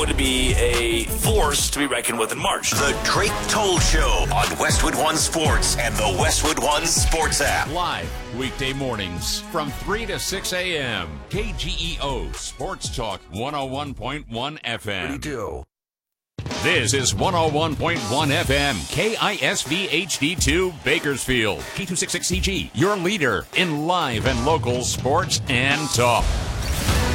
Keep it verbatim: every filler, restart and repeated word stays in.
would be a force to be reckoned with in March. The Drake Toll Show on Westwood One Sports and the Westwood One Sports app. Live weekday mornings from three to six a.m. K G E O Sports Talk one oh one point one F M. What do you do? This is one oh one point one F M, K I S V H D two, Bakersfield. K two sixty-six C G, your leader in live and local sports and talk.